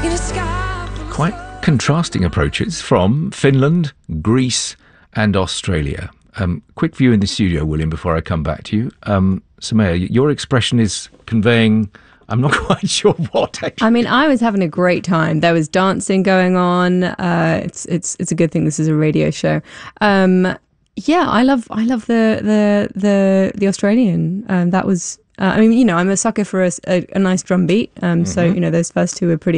Quite contrasting approaches from Finland, Greece and Australia. Quick view in the studio, William, before I come back to you. Soumaya, your expression is conveying, I'm not quite sure what actually. I mean, I was having a great time. There was dancing going on. It's a good thing this is a radio show. Yeah, I love the Australian. That was. I mean, you know, I'm a sucker for a nice drum beat. So you know, those first two were pretty